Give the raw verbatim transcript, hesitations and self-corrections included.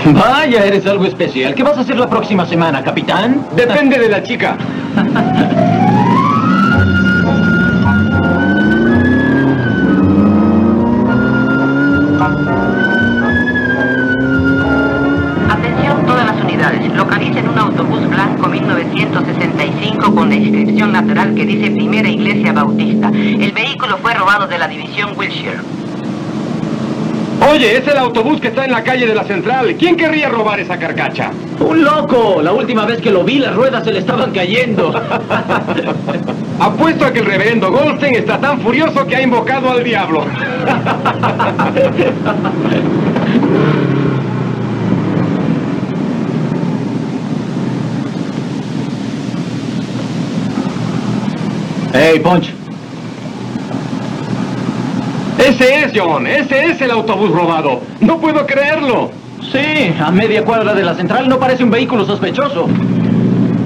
Vaya, eres algo especial. ¿Qué vas a hacer la próxima semana, capitán? Depende de la chica. Atención todas las unidades. Localicen un autobús blanco mil novecientos sesenta y cinco con la inscripción lateral que dice Primera Iglesia Bautista. El vehículo fue robado de la división Wilshire. Oye, es el autobús que está en la calle de la Central. ¿Quién querría robar esa carcacha? ¡Un loco! La última vez que lo vi, las ruedas se le estaban cayendo. Apuesto a que el reverendo Goldstein está tan furioso que ha invocado al diablo. ¡Hey, Punch! Ese es, John. Ese es el autobús robado. No puedo creerlo. Sí, a media cuadra de la Central no parece un vehículo sospechoso.